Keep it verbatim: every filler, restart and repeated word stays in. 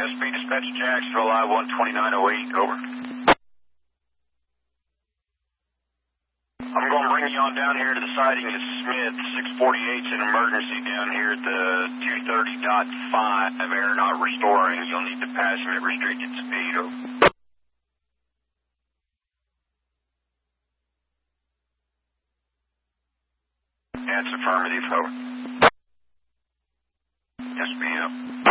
S P dispatch Jacksonville, I one twenty-nine oh eight, over. I'm going to bring you on down here to the siding of Smith, six forty-eight's an emergency down here at the two thirty point five, air not restoring. You'll need to pass him at restricted speed, over. That's affirmative, over. Yes, ma'am.